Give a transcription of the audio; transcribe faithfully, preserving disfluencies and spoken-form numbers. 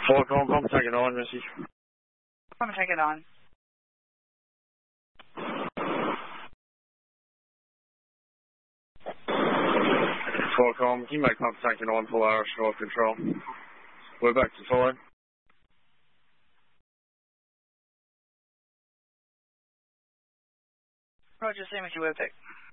Falcon, pump tank on, Missy. Pump tank on. Falcon, you make pump tank on, Polaris, off control. We're back to fine. Roger, same as you, Webtech.